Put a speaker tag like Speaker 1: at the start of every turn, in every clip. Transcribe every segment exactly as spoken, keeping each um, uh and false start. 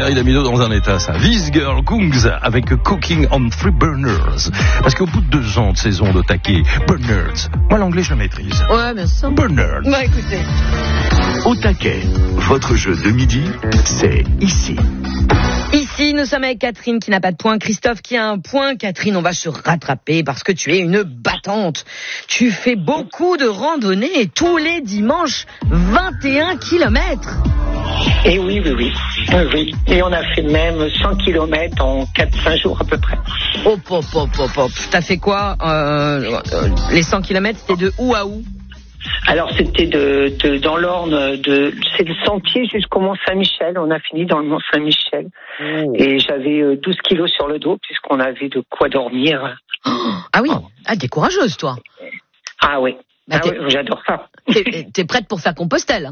Speaker 1: Valérie Damido dans un état, ça. This Girl Kungs avec Cooking on Three Burners. Parce qu'au bout de deux ans de saison de taquet, Burners, moi l'anglais je le maîtrise.
Speaker 2: Ouais, bien sûr.
Speaker 1: Burners.
Speaker 2: Bah écoutez.
Speaker 3: Au taquet, votre jeu de midi, c'est ici.
Speaker 2: Ici, nous sommes avec Catherine qui n'a pas de point, Christophe qui a un point. Catherine, on va se rattraper parce que tu es une battante. Tu fais beaucoup de randonnées tous les dimanches, vingt et un kilomètres.
Speaker 4: Et oui, oui, oui, oui, oui. Et on a fait même cent kilomètres en quatre cinq jours à peu près.
Speaker 2: Hop, hop, hop, hop, hop. T'as fait quoi euh, Les cent kilomètres, c'était de où à où?
Speaker 4: Alors c'était de, de dans l'Orne, de c'est le sentier jusqu'au Mont Saint-Michel. On a fini dans le Mont Saint-Michel. Oh. Et j'avais douze kilos sur le dos puisqu'on avait de quoi dormir.
Speaker 2: Oh, ah oui, ah, t'es courageuse toi.
Speaker 4: Ah oui,
Speaker 2: bah,
Speaker 4: ah, oui j'adore ça.
Speaker 2: T'es, t'es prête pour faire Compostelle?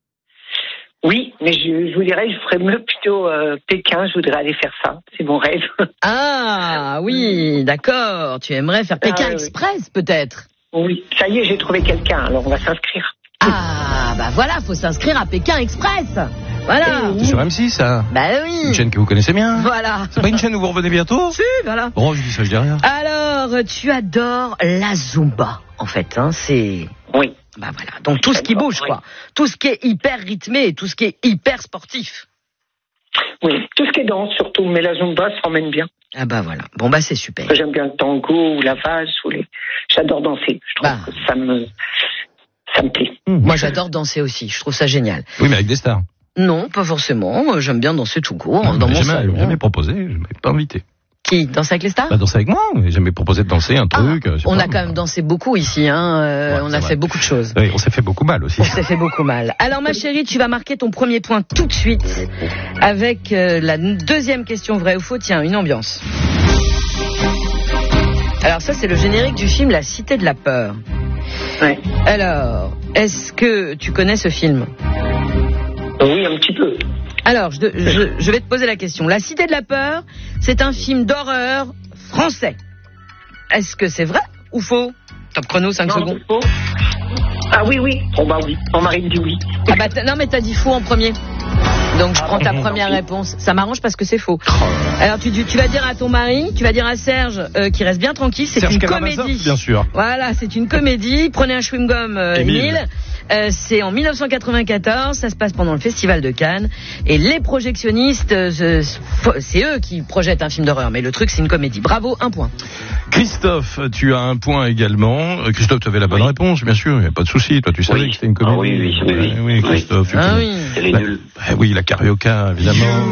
Speaker 4: Oui, mais je, je vous dirais, je ferais mieux plutôt euh, Pékin. Je voudrais aller faire ça. C'est mon rêve.
Speaker 2: Ah oui, d'accord. Tu aimerais faire Pékin ah, Express oui. peut-être?
Speaker 4: Oui, ça y est, j'ai trouvé quelqu'un, alors on va s'inscrire.
Speaker 2: Ah, bah voilà, faut s'inscrire à Pékin Express. Voilà.
Speaker 1: C'est sur M six, ça.
Speaker 2: Bah oui.
Speaker 1: Une chaîne que vous connaissez bien.
Speaker 2: Voilà.
Speaker 1: C'est pas une chaîne où vous revenez bientôt?
Speaker 2: Si, voilà.
Speaker 1: Bon, je dis ça, je dis rien.
Speaker 2: Alors, tu adores la Zumba, en fait, hein, c'est...
Speaker 4: Oui.
Speaker 2: Bah voilà, donc tout ce qui bouge, oui. quoi. Tout ce qui est hyper rythmé et tout ce qui est hyper sportif.
Speaker 4: Oui, tout ce qui est danse surtout, mais la Zumba s'emmène bien.
Speaker 2: Ah bah voilà, bon bah c'est super.
Speaker 4: J'aime bien le tango ou la valse ou les... J'adore danser, je trouve bah. que ça me... ça me plaît.
Speaker 2: Mmh. Moi j'adore danser aussi, je trouve ça génial.
Speaker 1: Oui, mais avec des stars.
Speaker 2: Non, pas forcément, j'aime bien danser tout court,
Speaker 1: non,
Speaker 2: dans mon
Speaker 1: jamais,
Speaker 2: salon.
Speaker 1: Jamais proposé, je m'avais pas invité.
Speaker 2: Qui? Danser avec les stars?
Speaker 1: Bah, danser avec moi, mais jamais proposé de danser un truc.
Speaker 2: Ah, on
Speaker 1: pas,
Speaker 2: a quand même dansé beaucoup ici, hein. Euh, ouais, on a vrai. fait beaucoup de choses.
Speaker 1: Oui, on s'est fait beaucoup mal aussi.
Speaker 2: On s'est fait beaucoup mal. Alors ma chérie, tu vas marquer ton premier point tout de suite avec euh, la deuxième question vraie ou faux. Tiens, une ambiance. Alors ça, c'est le générique du film La Cité de la Peur.
Speaker 4: Ouais.
Speaker 2: Alors, est-ce que tu connais ce film?
Speaker 4: Oui, un petit peu.
Speaker 2: Alors, je, je, je vais te poser la question. La Cité de la Peur, c'est un film d'horreur français. Est-ce que c'est vrai ou faux? Top chrono, cinq
Speaker 4: non,
Speaker 2: secondes.
Speaker 4: Faux. Ah oui, oui. Oh bah oui. Mon mari me dit oui.
Speaker 2: Ah bah non, mais t'as dit faux en premier. Donc je prends ta première réponse. Ça m'arrange parce que c'est faux. Alors tu, tu vas dire à ton mari, tu vas dire à Serge euh, qui reste bien tranquille, c'est
Speaker 1: Serge
Speaker 2: une
Speaker 1: Karamazov,
Speaker 2: comédie.
Speaker 1: Bien sûr.
Speaker 2: Voilà, c'est une comédie. Prenez un chewing-gum, euh, Émile. Euh, c'est en dix-neuf cent quatre-vingt-quatorze, ça se passe pendant le Festival de Cannes. Et les projectionnistes, euh, c'est eux qui projettent un film d'horreur. Mais le truc, c'est une comédie. Bravo, un point.
Speaker 1: Christophe, tu as un point également. Christophe, tu avais la bonne oui. réponse, bien sûr. Il n'y a pas de souci. Toi, tu savais oui. que c'était une comédie.
Speaker 4: Ah oui, oui, oui. Oui,
Speaker 1: oui, Christophe.
Speaker 2: Oui. Ah oui.
Speaker 4: Elle est
Speaker 1: la,
Speaker 4: nulle.
Speaker 1: Bah, oui, la carioca, évidemment.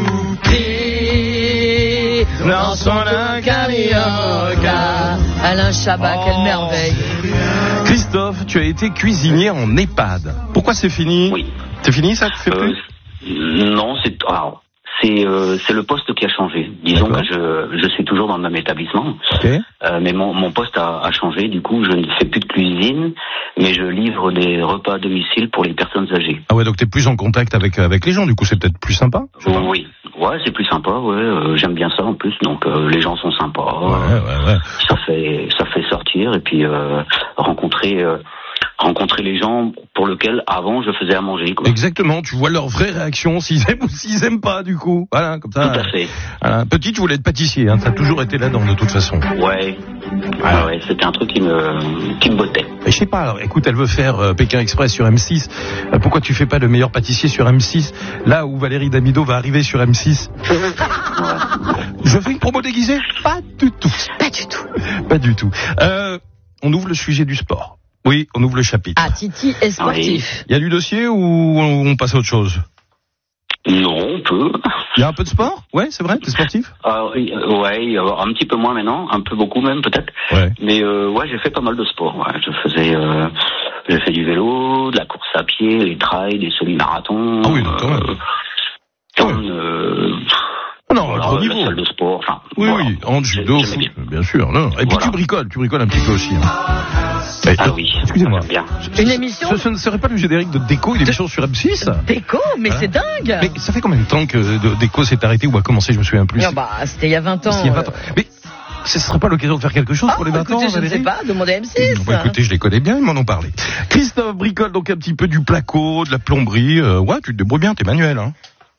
Speaker 2: Dans son carioca. Alain Chabat, oh. Quelle merveille.
Speaker 1: Christophe, tu as été cuisinier en EHPAD. Pourquoi c'est fini?
Speaker 5: Oui.
Speaker 1: C'est fini, ça? Tu fais plus?
Speaker 5: euh, Non, c'est... Alors, c'est, euh, c'est le poste qui a changé. Disons D'accord. que je, je suis toujours dans le même établissement, okay. euh, mais mon, mon poste a, a changé. Du coup, je ne fais plus de cuisine, mais je livre des repas à domicile pour les personnes âgées.
Speaker 1: Ah ouais, donc t'es plus en contact avec avec les gens. Du coup, c'est peut-être plus sympa.
Speaker 5: Oui, ouais, c'est plus sympa. Ouais, euh, j'aime bien ça en plus. Donc euh, les gens sont sympas.
Speaker 1: Ouais, ouais, ouais.
Speaker 5: Ça fait ça fait sortir et puis euh, rencontrer. Euh, rencontrer les gens pour lesquels avant je faisais à manger, quoi.
Speaker 1: Exactement, tu vois leur vraie réaction, s'ils aiment ou s'ils aiment pas, du coup. Voilà, comme ça.
Speaker 5: Tout à fait.
Speaker 1: Voilà. Petite, je voulais être pâtissier, hein. Ça a toujours été là-dedans, de toute façon.
Speaker 5: Ouais. Ah ouais, c'était un truc qui me, qui me bottait.
Speaker 1: Mais je sais pas, alors, écoute, elle veut faire euh, Pékin Express sur M six. Euh, pourquoi tu fais pas le meilleur pâtissier sur M six, là où Valérie Damido va arriver sur M six? Ouais. Je fais une promo déguisée? Pas du tout.
Speaker 2: Pas du tout.
Speaker 1: Pas du tout. Euh, on ouvre le sujet du sport. Oui, on ouvre le chapitre.
Speaker 2: Ah, Titi est sportif.
Speaker 1: Il y a du dossier ou on passe à autre chose?
Speaker 5: Non, on peut.
Speaker 1: Il y a un peu de sport? Ouais, c'est vrai, t'es sportif?
Speaker 5: euh, Ouais, un petit peu moins maintenant, un peu beaucoup même peut-être.
Speaker 1: Ouais.
Speaker 5: Mais euh, ouais, j'ai fait pas mal de sport. Ouais. Je faisais, euh, j'ai fait du vélo, de la course à pied, des trails, des semi-marathons.
Speaker 1: Ah oui, donc quand même.
Speaker 5: Euh, quand même euh,
Speaker 1: non,
Speaker 5: voilà,
Speaker 1: au niveau.
Speaker 5: La salle de sport, enfin.
Speaker 1: Oui,
Speaker 5: voilà.
Speaker 1: oui, en judo, foot, bien. bien sûr. Non. Et puis
Speaker 5: voilà.
Speaker 1: tu bricoles, tu bricoles un petit peu aussi. Hein.
Speaker 5: Et, ah oui.
Speaker 1: Excusez-moi.
Speaker 5: Bien.
Speaker 2: Une émission.
Speaker 1: Ce, ce ne serait pas le générique de Déco, une émission sur M six?
Speaker 2: Déco, mais voilà. C'est dingue.
Speaker 1: Mais ça fait combien de temps que de, Déco s'est arrêté ou a commencé? Je me souviens plus.
Speaker 2: Non, bah, c'était il y a vingt ans.
Speaker 1: Il y a vingt ans. Mais ce ne serait pas l'occasion de faire quelque chose
Speaker 2: ah,
Speaker 1: pour les vingt
Speaker 2: écoutez,
Speaker 1: ans,
Speaker 2: je ne sais pas, demandez à M six.
Speaker 1: Bon, écoutez, je les connais bien, ils m'en ont parlé. Christophe bricole donc un petit peu du placo, de la plomberie. Euh, ouais, tu te débrouilles bien, t'es manuel, hein.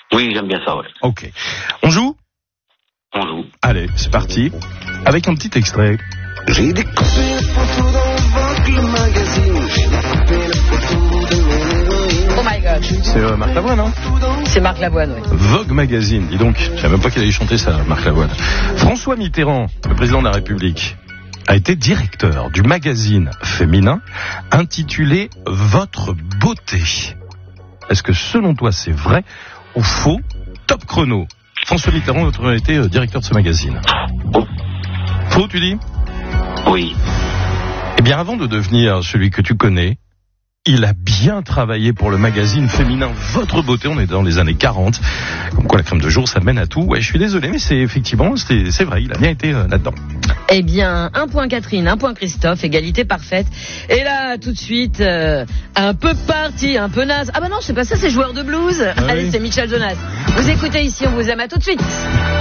Speaker 5: Oui, j'aime bien ça, ouais.
Speaker 1: Ok. On joue ?
Speaker 5: On joue.
Speaker 1: Allez, c'est parti. Avec un petit extrait.
Speaker 6: J'ai découpé la photo dans Vogue magazine. J'ai découpé la photo de mon héroïne.
Speaker 2: Oh my god.
Speaker 1: C'est euh, Marc Lavoine, hein ?
Speaker 2: C'est Marc Lavoine, oui.
Speaker 1: Vogue Magazine, dis donc. Je savais même pas qu'il allait chanter ça, Marc Lavoine. François Mitterrand, le président de la République, a été directeur du magazine féminin intitulé Votre beauté. Est-ce que selon toi c'est vrai ou faux ? Top chrono. François Mitterrand a été euh, directeur de ce magazine. Faux, tu dis ?
Speaker 5: Oui.
Speaker 1: Eh bien, avant de devenir celui que tu connais, il a bien travaillé pour le magazine féminin Votre Beauté. On est dans les années quarante. Comme quoi, la crème de jour, ça mène à tout. Ouais, je suis désolé, mais c'est effectivement, c'est, c'est vrai, il a bien été euh, là-dedans.
Speaker 2: Eh bien, un point Catherine, un point Christophe, égalité parfaite. Et là, tout de suite, euh, un peu parti, un peu naze. Ah bah non, c'est pas ça, c'est joueur de blues.
Speaker 1: Ah
Speaker 2: Allez,
Speaker 1: oui.
Speaker 2: c'est Michel Jonas. Vous écoutez ici, on vous aime, à tout de suite.